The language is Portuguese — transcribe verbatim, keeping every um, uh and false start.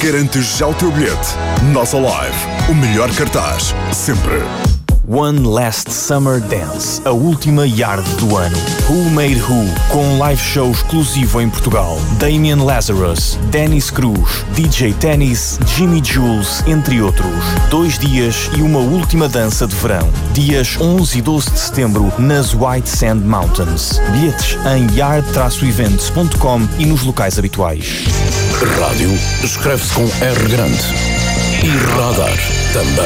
Garante já o teu bilhete. Nossa Live, o melhor cartaz, sempre. One Last Summer Dance, a última yard do ano. Who Made Who, com live show exclusivo em Portugal. Damien Lazarus, Dennis Cruz, D J Tennis, Jimmy Jules, entre outros. Dois dias e uma última dança de verão. Dias onze e doze de setembro, nas White Sand Mountains. Bilhetes em yard eventos ponto com e nos locais habituais. Rádio escreve-se com R grande. E radar também.